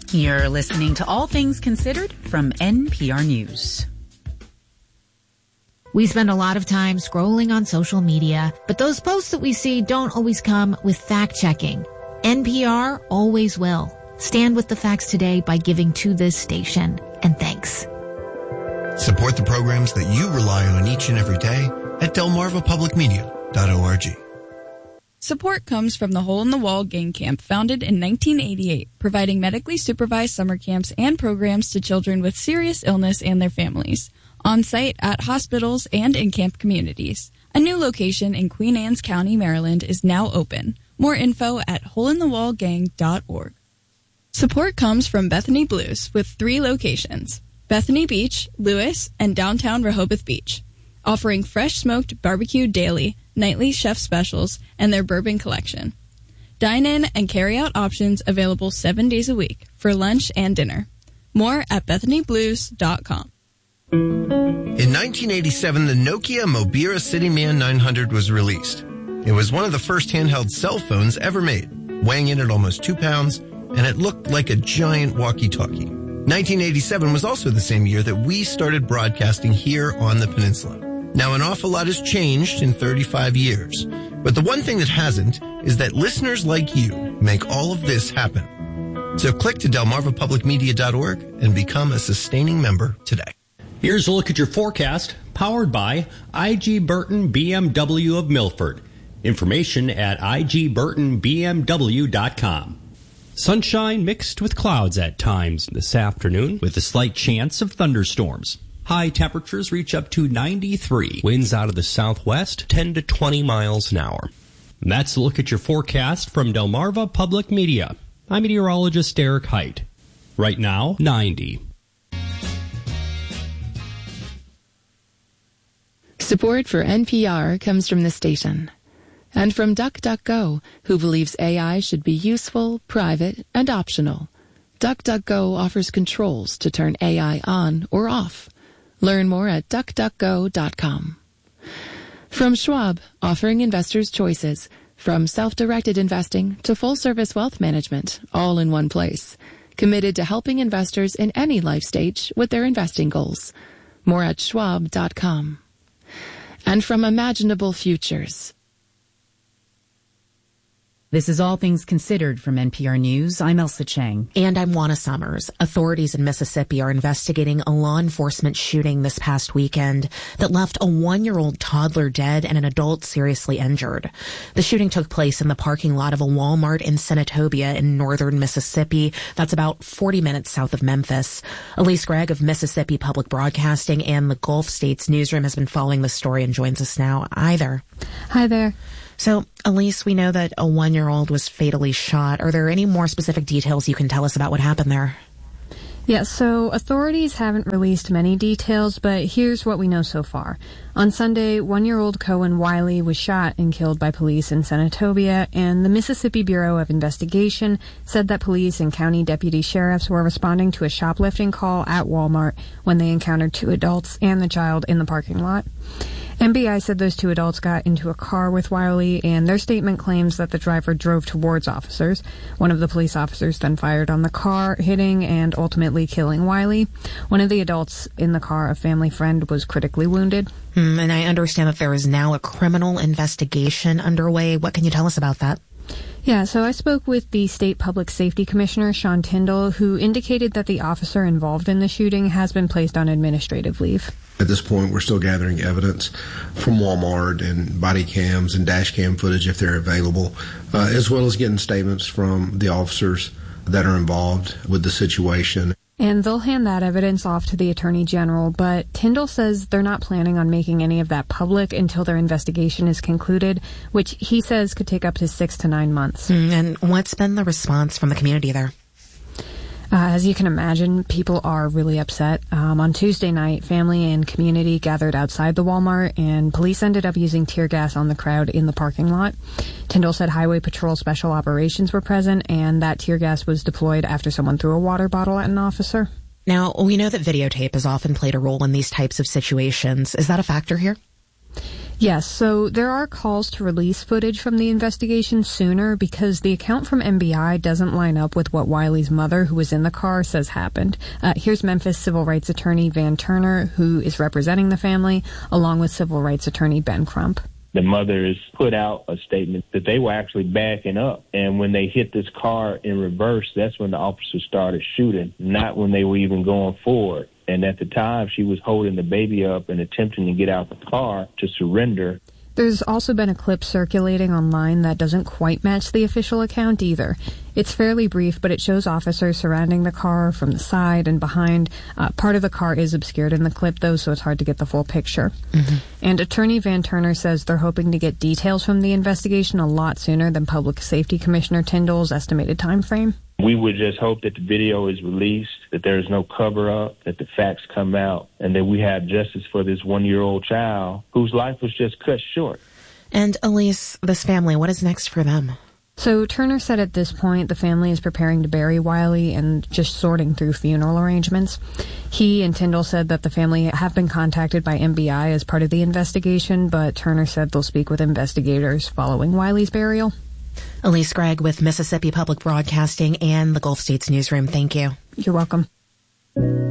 You're listening to All Things Considered from NPR News. We spend a lot of time scrolling on social media, but those posts that we see don't always come with fact-checking. NPR always will. Stand with the facts today by giving to this station. And thanks. Support the programs that you rely on each and every day at delmarvapublicmedia.org. Support comes from the Hole in the Wall Gang Camp, founded in 1988, providing medically supervised summer camps and programs to children with serious illness and their families, on-site at hospitals and in camp communities. A new location in Queen Anne's County, Maryland is now open. More info at holeinthewallgang.org. Support comes from Bethany Blues with 3 locations: Bethany Beach, Lewis, and downtown Rehoboth Beach, offering fresh smoked barbecue daily, nightly chef specials, and their bourbon collection. Dine-in and carry-out options available 7 days a week for lunch and dinner. More at bethanyblues.com. In 1987, the Nokia Mobira CityMan 900 was released. It was one of the first handheld cell phones ever made, weighing in at almost 2 pounds, and it looked like a giant walkie-talkie. 1987 was also the same year that we started broadcasting here on the peninsula. Now, an awful lot has changed in 35 years, but the one thing that hasn't is that listeners like you make all of this happen. So click to delmarvapublicmedia.org and become a sustaining member today. Here's a look at your forecast, powered by I.G. Burton BMW of Milford. Information at igburtonbmw.com. Sunshine mixed with clouds at times this afternoon, with a slight chance of thunderstorms. High temperatures reach up to 93. Winds out of the southwest, 10 to 20 miles an hour. And that's a look at your forecast from Delmarva Public Media. I'm meteorologist Derek Height. Right now, 90. Support for NPR comes from the station. And from DuckDuckGo, who believes AI should be useful, private, and optional. DuckDuckGo offers controls to turn AI on or off. Learn more at duckduckgo.com. From Schwab, offering investors choices, from self-directed investing to full-service wealth management, all in one place. Committed to helping investors in any life stage with their investing goals. More at schwab.com. And from Imaginable Futures. This is All Things Considered from NPR News. I'm Elsa Chang. And I'm Juana Summers. Authorities in Mississippi are investigating a law enforcement shooting this past weekend that left a 1-year-old toddler dead and an adult seriously injured. The shooting took place in the parking lot of a Walmart in Senatobia in northern Mississippi. That's about 40 minutes south of Memphis. Elise Gregg of Mississippi Public Broadcasting and the Gulf States newsroom has been following the story and joins us now. Hi there. Hi there. So, Elise, we know that a 1-year-old was fatally shot. Are there any more specific details you can tell us about what happened there? Yeah, so authorities haven't released many details, but here's what we know so far. On Sunday, 1-year-old Cohen Wiley was shot and killed by police in Senatobia, and the Mississippi Bureau of Investigation said that police and county deputy sheriffs were responding to a shoplifting call at Walmart when they encountered 2 adults and the child in the parking lot. MBI said those 2 adults got into a car with Wiley, and their statement claims that the driver drove towards officers. One of the police officers then fired on the car, hitting and ultimately killing Wiley. One of the adults in the car, a family friend, was critically wounded. And I understand that there is now a criminal investigation underway. What can you tell us about that? Yeah, so I spoke with the State Public Safety Commissioner, Sean Tyndall, who indicated that the officer involved in the shooting has been placed on administrative leave. At this point, we're still gathering evidence from Walmart and body cams and dash cam footage if they're available, as well as getting statements from the officers that are involved with the situation. And they'll hand that evidence off to the Attorney General, but Tyndall says they're not planning on making any of that public until their investigation is concluded, which he says could take up to 6 to 9 months. And what's been the response from the community there? As you can imagine, people are really upset. On Tuesday night, family and community gathered outside the Walmart, and police ended up using tear gas on the crowd in the parking lot. Tyndall said Highway Patrol Special Operations were present, and that tear gas was deployed after someone threw a water bottle at an officer. Now, we know that videotape has often played a role in these types of situations. Is that a factor here? Yes, so there are calls to release footage from the investigation sooner because the account from MBI doesn't line up with what Wiley's mother, who was in the car, says happened. Here's Memphis civil rights attorney Van Turner, who is representing the family, along with civil rights attorney Ben Crump. The mother has put out a statement that they were actually backing up. And when they hit this car in reverse, that's when the officers started shooting, not when they were even going forward. And at the time, she was holding the baby up and attempting to get out the car to surrender. There's also been a clip circulating online that doesn't quite match the official account either. It's fairly brief, but it shows officers surrounding the car from the side and behind. Part of the car is obscured in the clip, though, so it's hard to get the full picture. And Attorney Van Turner says they're hoping to get details from the investigation a lot sooner than Public Safety Commissioner Tyndall's estimated time frame. We would just hope that the video is released, that there is no cover-up, that the facts come out, and that we have justice for this 1-year-old child whose life was just cut short. And Elise, this family, what is next for them? So Turner said at this point the family is preparing to bury Wiley and just sorting through funeral arrangements. He and Tyndall said that the family have been contacted by MBI as part of the investigation, but Turner said they'll speak with investigators following Wiley's burial. Elise Gregg with Mississippi Public Broadcasting and the Gulf States Newsroom. Thank you. You're welcome.